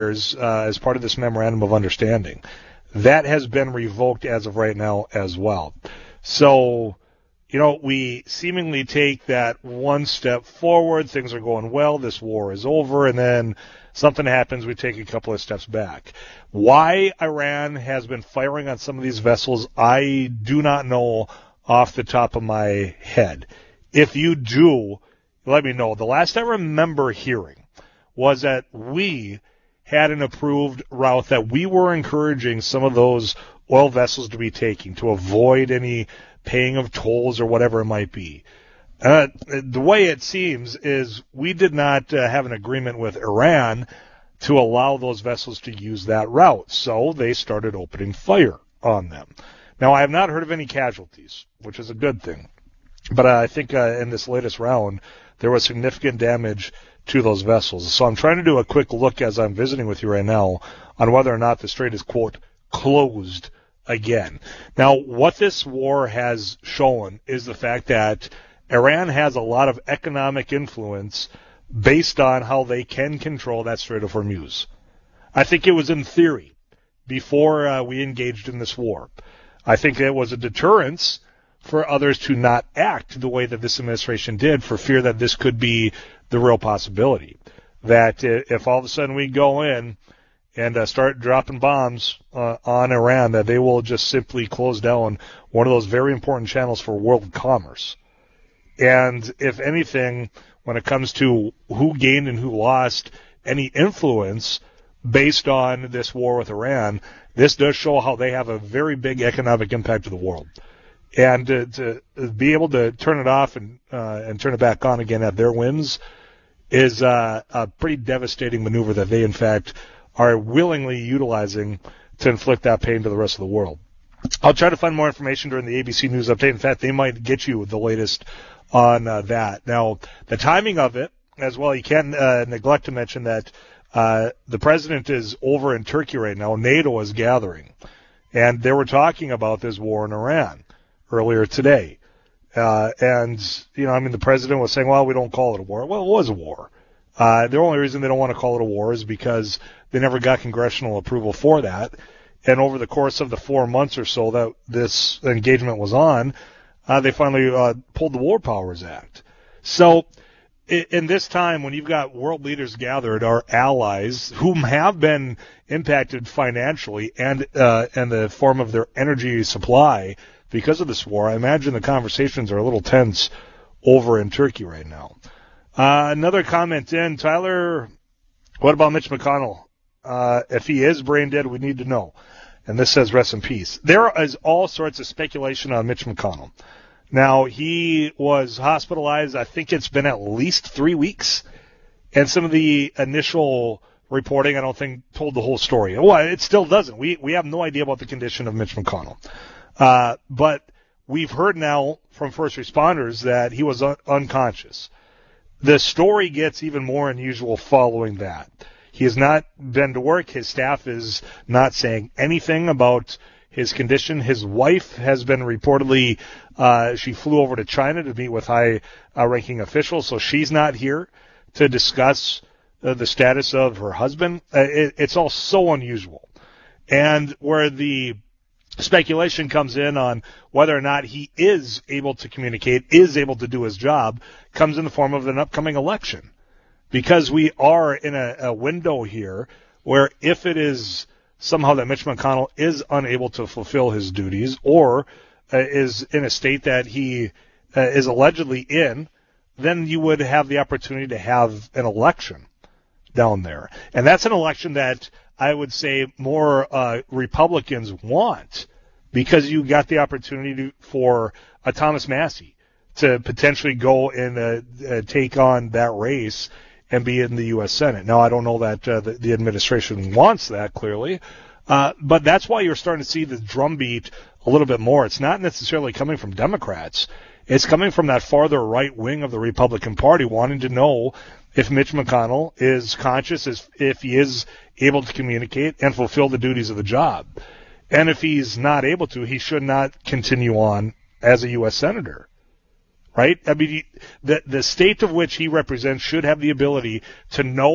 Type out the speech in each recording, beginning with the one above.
as part of this memorandum of understanding. That has been revoked as of right now as well. So, we seemingly take that one step forward. Things are going well. This war is over. And then something happens. We take a couple of steps back. Why Iran has been firing on some of these vessels, I do not know off the top of my head. If you do, let me know. The last I remember hearing was that we had an approved route that we were encouraging some of those oil vessels to be taking to avoid any paying of tolls or whatever it might be. The way it seems is we did not have an agreement with Iran to allow those vessels to use that route, so they started opening fire on them. Now, I have not heard of any casualties, which is a good thing, but I think in this latest round there was significant damage to those vessels. So I'm trying to do a quick look as I'm visiting with you right now on whether or not the strait is, quote, closed again. Now, what this war has shown is the fact that Iran has a lot of economic influence based on how they can control that Strait of Hormuz. I think it was in theory before we engaged in this war. I think it was a deterrence for others to not act the way that this administration did for fear that this could be the real possibility. That if all of a sudden we go in and start dropping bombs on Iran, that they will just simply close down one of those very important channels for world commerce. And if anything, when it comes to who gained and who lost any influence based on this war with Iran, this does show how they have a very big economic impact to the world. And to be able to turn it off and turn it back on again at their whims is a pretty devastating maneuver that they, in fact, are willingly utilizing to inflict that pain to the rest of the world. I'll try to find more information during the ABC News Update. In fact, they might get you the latest on that. Now, the timing of it, as well, you can't neglect to mention that the president is over in Turkey right now. NATO is gathering. And they were talking about this war in Iran earlier today. The president was saying, well, we don't call it a war. Well, it was a war. The only reason they don't want to call it a war is because they never got congressional approval for that. And over the course of the 4 months or so that this engagement was on, they finally pulled the War Powers Act. So in this time, when you've got world leaders gathered, our allies, whom have been impacted financially and in the form of their energy supply because of this war, I imagine the conversations are a little tense over in Turkey right now. Another comment in, Tyler, what about Mitch McConnell? If he is brain dead, we need to know. And this says rest in peace. There is all sorts of speculation on Mitch McConnell. Now, he was hospitalized, I think it's been at least 3 weeks. And some of the initial reporting, I don't think, told the whole story. Well, it still doesn't. We have no idea about the condition of Mitch McConnell. But we've heard now from first responders that he was unconscious. The story gets even more unusual following that. He has not been to work. His staff is not saying anything about his condition. His wife has been reportedly, she flew over to China to meet with high-ranking officials, so she's not here to discuss the status of her husband. It's all so unusual. And where the speculation comes in on whether or not he is able to communicate, is able to do his job, comes in the form of an upcoming election. Because we are in a window here where if it is somehow that Mitch McConnell is unable to fulfill his duties or is in a state that he is allegedly in, then you would have the opportunity to have an election down there. And that's an election that I would say more Republicans want, because you got the opportunity for a Thomas Massie to potentially go and take on that race and be in the U.S. Senate. Now, I don't know that the administration wants that, clearly, but that's why you're starting to see the drumbeat a little bit more. It's not necessarily coming from Democrats. It's coming from that farther right wing of the Republican Party wanting to know if Mitch McConnell is conscious, if he is able to communicate and fulfill the duties of the job. And if he's not able to, he should not continue on as a U.S. Senator. Right? I mean, the state of which he represents should have the ability to know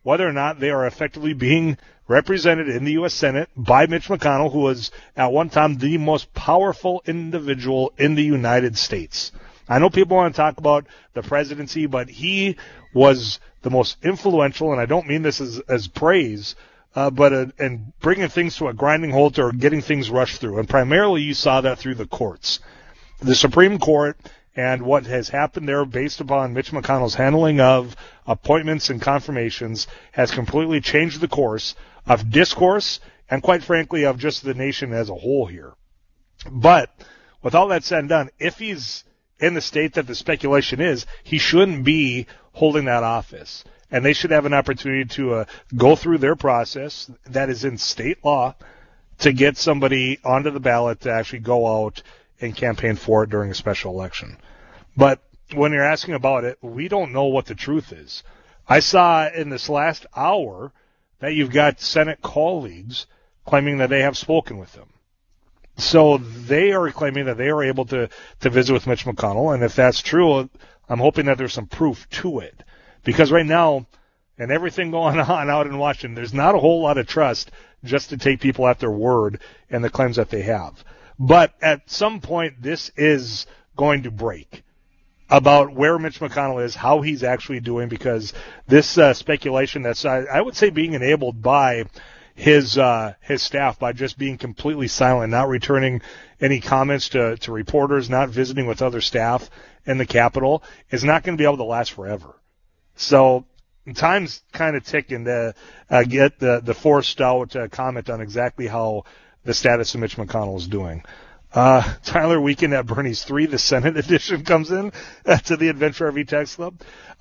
whether or not they are effectively being represented in the U.S. Senate by Mitch McConnell, who was at one time the most powerful individual in the United States. I know people want to talk about the presidency, but he was the most influential, and I don't mean this as praise, and bringing things to a grinding halt or getting things rushed through. And primarily you saw that through the courts. The Supreme Court and what has happened there based upon Mitch McConnell's handling of appointments and confirmations has completely changed the course of discourse and, quite frankly, of just the nation as a whole here. But with all that said and done, if he's in the state that the speculation is, he shouldn't be holding that office. And they should have an opportunity to go through their process that is in state law to get somebody onto the ballot to actually go out and campaign for it during a special election. But when you're asking about it, we don't know what the truth is. I saw in this last hour that you've got Senate colleagues claiming that they have spoken with him. So they are claiming that they are able to visit with Mitch McConnell, and if that's true, I'm hoping that there's some proof to it. Because right now, and everything going on out in Washington, there's not a whole lot of trust just to take people at their word and the claims that they have. But at some point, this is going to break about where Mitch McConnell is, how he's actually doing, because this speculation that's, I would say, being enabled by his staff by just being completely silent, not returning any comments to reporters, not visiting with other staff in the Capitol, is not going to be able to last forever. So time's kind of ticking to get the forced out comment on exactly how the status of Mitch McConnell is doing. Tyler Weekend at Bernie's 3, the Senate edition, comes in to the Adventure RV Text Club.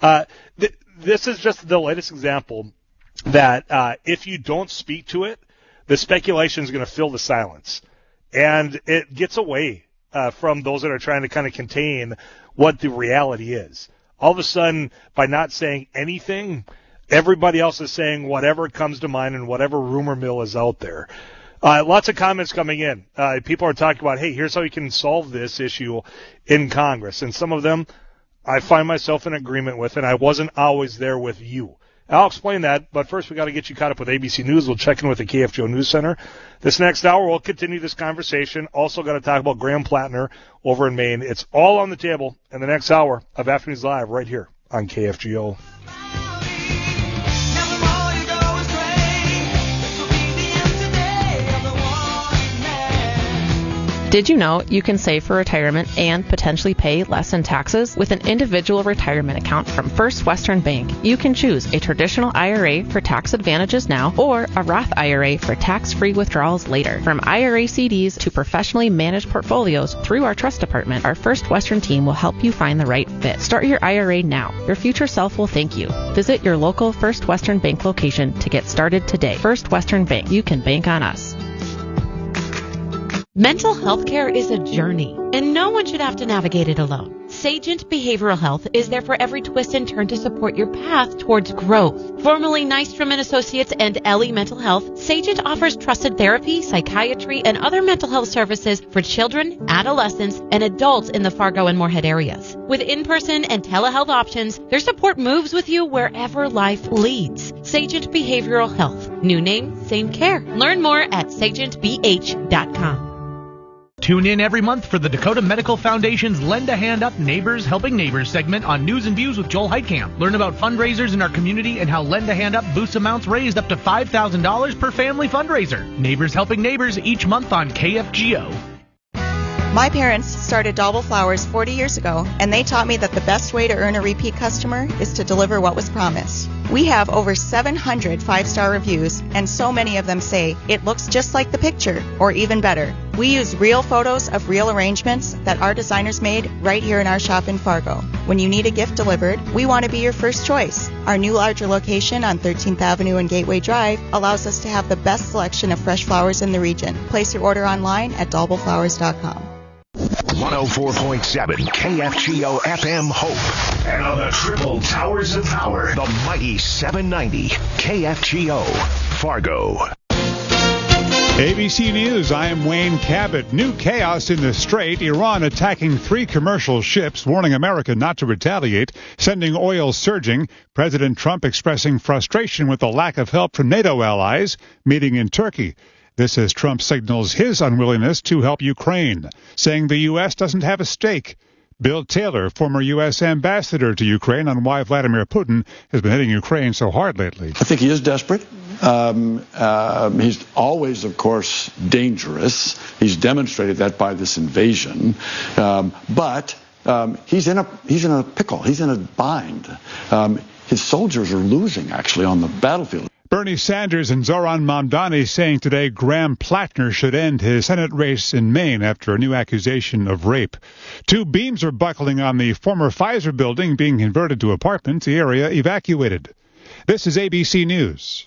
This is just the latest example that if you don't speak to it, the speculation is going to fill the silence. And it gets away from those that are trying to kind of contain what the reality is. All of a sudden, by not saying anything, everybody else is saying whatever comes to mind and whatever rumor mill is out there. Lots of comments coming in. People are talking about, hey, here's how you can solve this issue in Congress. And some of them I find myself in agreement with, and I wasn't always there with you. I'll explain that, but first we got to get you caught up with ABC News. We'll check in with the KFGO News Center. This next hour, we'll continue this conversation. Also got to talk about Graham Plattner over in Maine. It's all on the table in the next hour of Afternoons Live right here on KFGO. Did you know you can save for retirement and potentially pay less in taxes? With an individual retirement account from First Western Bank, you can choose a traditional IRA for tax advantages now or a Roth IRA for tax-free withdrawals later. From IRA CDs to professionally managed portfolios through our trust department, our First Western team will help you find the right fit. Start your IRA now. Your future self will thank you. Visit your local First Western Bank location to get started today. First Western Bank. You can bank on us. Mental health care is a journey, and no one should have to navigate it alone. Sagent Behavioral Health is there for every twist and turn to support your path towards growth. Formerly Nystrom & Associates and Ellie Mental Health, Sagent offers trusted therapy, psychiatry, and other mental health services for children, adolescents, and adults in the Fargo and Moorhead areas. With in-person and telehealth options, their support moves with you wherever life leads. Sagent Behavioral Health. New name, same care. Learn more at sagentbh.com. Tune in every month for the Dakota Medical Foundation's Lend a Hand Up Neighbors Helping Neighbors segment on News and Views with Joel Heitkamp. Learn about fundraisers in our community and how Lend a Hand Up boosts amounts raised up to $5,000 per family fundraiser. Neighbors Helping Neighbors each month on KFGO. My parents started Dauble Flowers 40 years ago, and they taught me that the best way to earn a repeat customer is to deliver what was promised. We have over 700 five-star reviews, and so many of them say it looks just like the picture, or even better. We use real photos of real arrangements that our designers made right here in our shop in Fargo. When you need a gift delivered, we want to be your first choice. Our new larger location on 13th Avenue and Gateway Drive allows us to have the best selection of fresh flowers in the region. Place your order online at daubleflowers.com. 104.7 KFGO FM Hope. And on the triple towers of power, the mighty 790 KFGO Fargo. ABC News, I am Wayne Cabot. New chaos in the Strait. Iran attacking 3 commercial ships, warning America not to retaliate, sending oil surging. President Trump expressing frustration with the lack of help from NATO allies, meeting in Turkey. This as Trump signals his unwillingness to help Ukraine, saying the U.S. doesn't have a stake. Bill Taylor, former U.S. ambassador to Ukraine, on why Vladimir Putin has been hitting Ukraine so hard lately. I think he is desperate. He's always, of course, dangerous. He's demonstrated that by this invasion. But he's in a pickle. He's in a bind. His soldiers are losing, actually, on the battlefield. Bernie Sanders and Zoran Mamdani saying today Graham Plattner should end his Senate race in Maine after a new accusation of rape. 2 beams are buckling on the former Pfizer building being converted to apartments, the area evacuated. This is ABC News.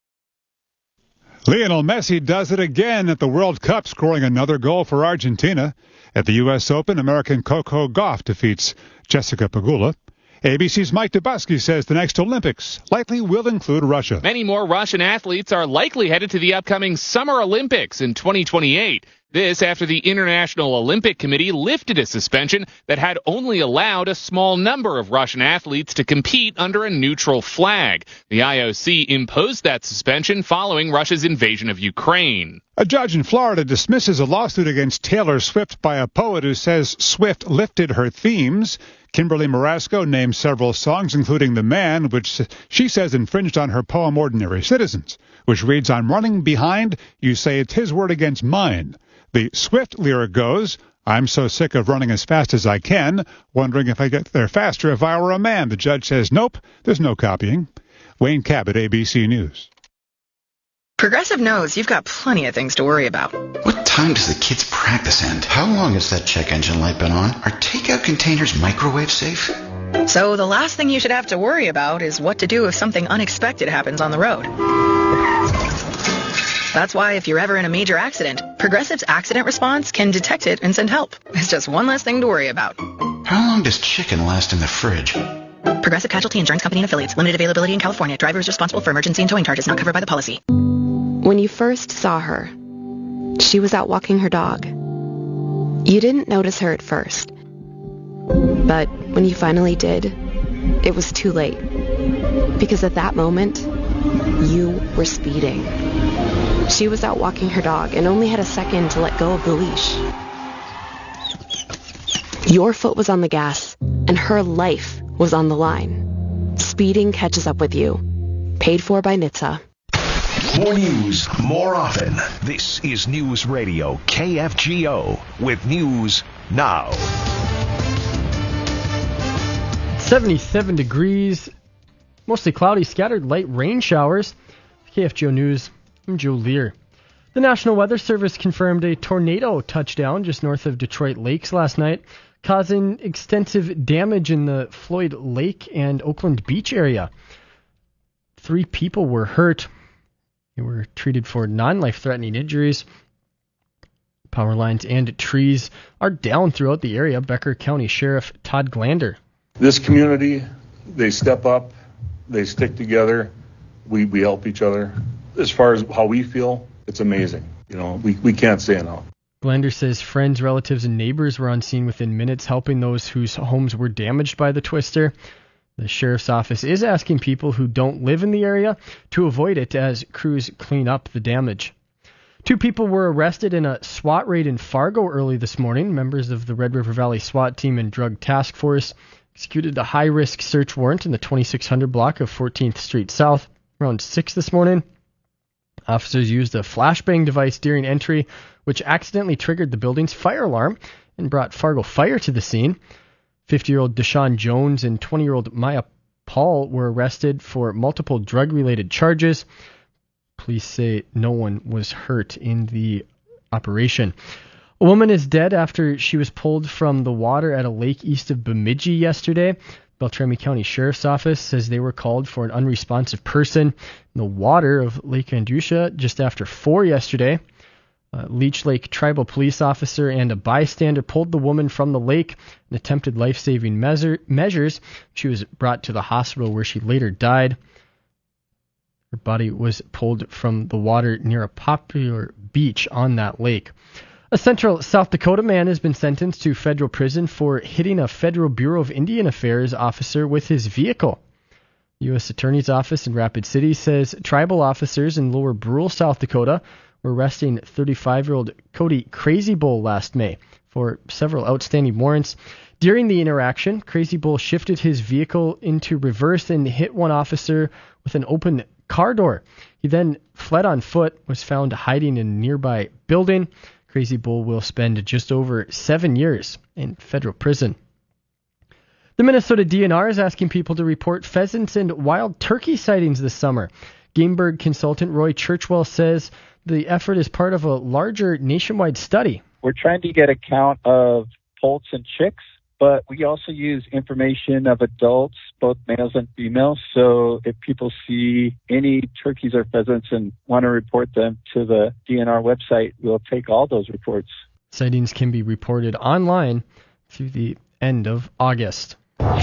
Lionel Messi does it again at the World Cup, scoring another goal for Argentina. At the U.S. Open, American Coco Gauff defeats Jessica Pegula. ABC's Mike Dubusky says the next Olympics likely will include Russia. Many more Russian athletes are likely headed to the upcoming Summer Olympics in 2028. This after the International Olympic Committee lifted a suspension that had only allowed a small number of Russian athletes to compete under a neutral flag. The IOC imposed that suspension following Russia's invasion of Ukraine. A judge in Florida dismisses a lawsuit against Taylor Swift by a poet who says Swift lifted her themes. Kimberly Marasco named several songs, including The Man, which she says infringed on her poem Ordinary Citizens, which reads, I'm running behind, you say it's his word against mine. The Swift lyric goes, I'm so sick of running as fast as I can, wondering if I get there faster if I were a man. The judge says, nope, there's no copying. Wayne Cabot, ABC News. Progressive knows you've got plenty of things to worry about. What time does the kids' practice end? How long has that check engine light been on? Are takeout containers microwave safe? So the last thing you should have to worry about is what to do if something unexpected happens on the road. That's why if you're ever in a major accident, Progressive's accident response can detect it and send help. It's just one less thing to worry about. How long does chicken last in the fridge? Progressive Casualty Insurance Company and Affiliates. Limited availability in California. Driver is responsible for emergency and towing charges not covered by the policy. When you first saw her, she was out walking her dog. You didn't notice her at first. But when you finally did, it was too late. Because at that moment, you were speeding. She was out walking her dog and only had a second to let go of the leash. Your foot was on the gas, and her life was on the line. Speeding catches up with you. Paid for by NHTSA. More news, more often. This is News Radio KFGO with News Now. 77 degrees, mostly cloudy, scattered light rain showers. KFGO News, I'm Joe Lear. The National Weather Service confirmed a tornado touchdown just north of Detroit Lakes last night, causing extensive damage in the Floyd Lake and Oakland Beach area. 3 people were hurt. They were treated for non-life-threatening injuries. Power lines and trees are down throughout the area. Becker County Sheriff Todd Glander. This community, they step up, they stick together, we help each other. As far as how we feel, it's amazing. You know, we can't say enough. Glander says friends, relatives, and neighbors were on scene within minutes, helping those whose homes were damaged by the twister. The sheriff's office is asking people who don't live in the area to avoid it as crews clean up the damage. 2 people were arrested in a SWAT raid in Fargo early this morning. Members of the Red River Valley SWAT team and Drug Task Force executed a high-risk search warrant in the 2600 block of 14th Street South around 6 this morning. Officers used a flashbang device during entry, which accidentally triggered the building's fire alarm and brought Fargo Fire to the scene. 50-year-old Deshaun Jones and 20-year-old Maya Paul were arrested for multiple drug-related charges. Police say no one was hurt in the operation. A woman is dead after she was pulled from the water at a lake east of Bemidji yesterday. Beltrami County Sheriff's Office says they were called for an unresponsive person in the water of Lake Andusha just after 4 yesterday. Leech Lake Tribal Police Officer and a bystander pulled the woman from the lake and attempted life-saving measures. She was brought to the hospital where she later died. Her body was pulled from the water near a popular beach on that lake. A central South Dakota man has been sentenced to federal prison for hitting a Federal Bureau of Indian Affairs officer with his vehicle. The U.S. Attorney's Office in Rapid City says tribal officers in lower rural South Dakota were arresting 35-year-old Cody Crazy Bull last May for several outstanding warrants. During the interaction, Crazy Bull shifted his vehicle into reverse and hit one officer with an open car door. He then fled on foot, was found hiding in a nearby building. Crazy Bull will spend just over 7 years in federal prison. The Minnesota DNR is asking people to report pheasants and wild turkey sightings this summer. Game bird consultant Roy Churchwell says the effort is part of a larger nationwide study. We're trying to get a count of poults and chicks, but we also use information of adults, both males and females. So if people see any turkeys or pheasants and want to report them to the DNR website, we'll take all those reports. Sightings can be reported online through the end of August.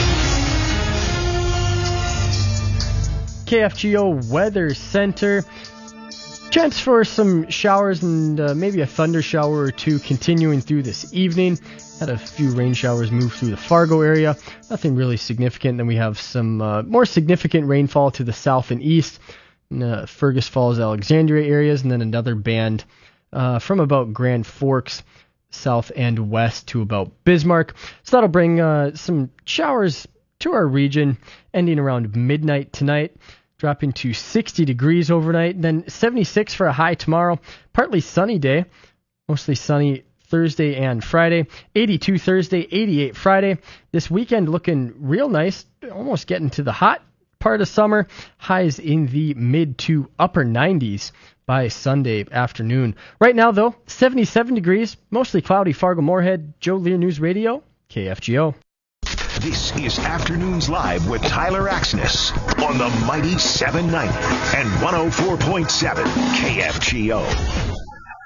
KFGO Weather Center. Chance for some showers and maybe a thunder shower or two continuing through this evening. Had a few rain showers move through the Fargo area. Nothing really significant. Then we have some more significant rainfall to the south and east in Fergus Falls, Alexandria areas, and then another band from about Grand Forks south and west to about Bismarck. So that'll bring some showers to our region ending around midnight tonight, dropping to 60 degrees overnight, then 76 for a high tomorrow. Partly sunny day, mostly sunny Thursday and Friday. 82 Thursday, 88 Friday. This weekend looking real nice, almost getting to the hot part of summer. Highs in the mid to upper 90s by Sunday afternoon. Right now, though, 77 degrees, mostly cloudy Fargo-Moorhead. Joe Lear News Radio, KFGO. This is Afternoons Live with Tyler Axness on the mighty 790 and 104.7 KFGO.